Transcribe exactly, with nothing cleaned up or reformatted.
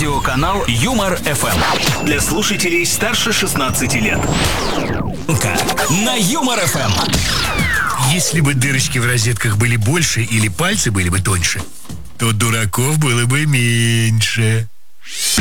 Радиоканал Юмор эф эм. Для слушателей старше шестнадцати лет. На Юмор эф эм. Если бы дырочки в розетках были больше или пальцы были бы тоньше, то дураков было бы меньше.